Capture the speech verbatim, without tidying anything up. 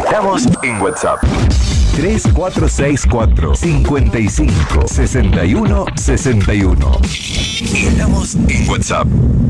Esperamos en WhatsApp. tres cuatro seis cuatro, cinco cinco, seis uno, seis uno. Esperamos en WhatsApp.